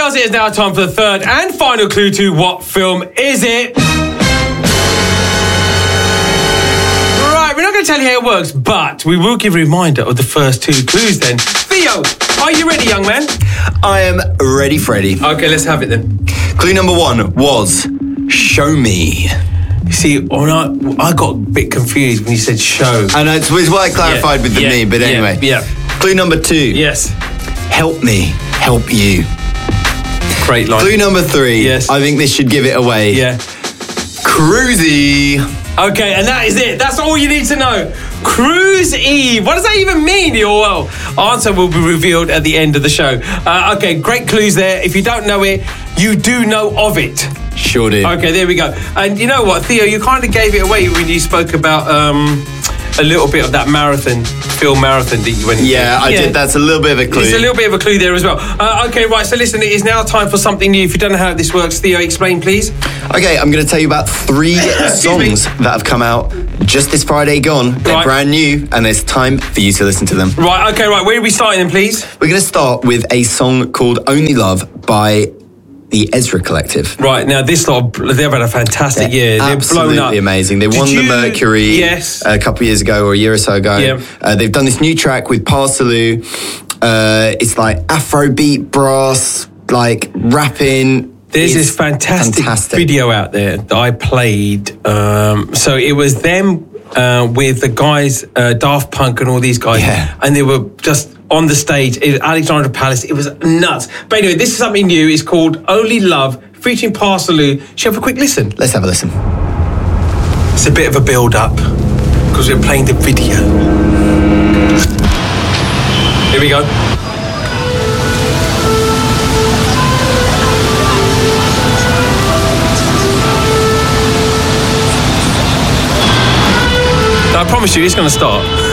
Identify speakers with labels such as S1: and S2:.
S1: girls, it is now time for the third and final clue to What Film Is It? Right, we're not going to tell you how it works, but we will give a reminder of the first two clues then. Theo, are you ready, young man?
S2: I am ready, Freddy.
S1: Okay, let's have it then.
S2: Clue number one was show me.
S1: You see, when I got a bit confused when you said show.
S2: I know, it's what I clarified with the me, but anyway.
S1: Yeah.
S2: Clue number two.
S1: Yes.
S2: Help me, help you.
S1: Great line.
S2: Clue number three.
S1: Yes.
S2: I think this should give it away.
S1: Yeah.
S2: Cruisy.
S1: Okay, and that is it. That's all you need to know. Cruise Eve. What does that even mean? Your answer will be revealed at the end of the show. Okay, great clues there. If you don't know it, you do know of it.
S2: Sure do.
S1: Okay, there we go. And you know what, Theo, you kind of gave it away when you spoke about a little bit of that film marathon that you went into.
S2: Yeah, I did. That's a little bit of a clue.
S1: It's a little bit of a clue there as well. Okay, right, so listen, it is now time for something new. If you don't know how this works, Theo, explain, please.
S2: Okay, I'm going to tell you about 3 songs that have come out just this Friday gone. They're brand new, and it's time for you to listen to them.
S1: Right, okay, right. Where are we starting then, please?
S2: We're going to start with a song called Only Love by the Ezra Collective.
S1: Right, now this lot, they've had a fantastic year. They're
S2: absolutely
S1: blown up.
S2: Amazing. They won the Mercury a couple of years ago or a year or so ago.
S1: Yeah.
S2: They've done this new track with Parsaloo. It's like Afrobeat, brass, like rapping.
S1: There's this fantastic video out there that I played. So it was them with the guys, Daft Punk and all these guys.
S2: Yeah.
S1: And they were just on the stage at Alexandra Palace. It was nuts. But anyway, this is something new. It's called Only Love, featuring Parsaloo. Shall we have a quick listen?
S2: Let's have a listen.
S1: It's a bit of a build-up because we're playing the video. Here we go. I promise you, it's going to start.